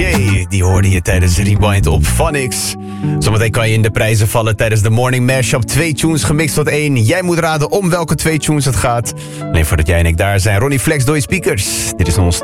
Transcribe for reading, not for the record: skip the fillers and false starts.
J. Die hoorde je tijdens Rewind op Phonics. Zometeen kan je in de prijzen vallen tijdens de Morning Mashup. 2 tunes gemixt tot 1. Jij moet raden om welke 2 tunes het gaat. Alleen voordat jij en ik daar zijn. Ronnie Flex door je speakers. Dit is ons